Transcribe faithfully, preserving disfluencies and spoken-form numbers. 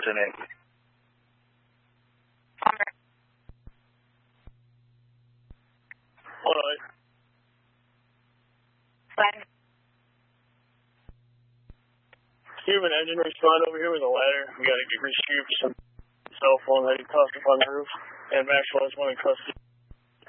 ten eight. All right. Fine. Human engine respond over here with a ladder. We got to get retrieved some cell phone that he tossed up on the roof. And Maxwell is one in custody.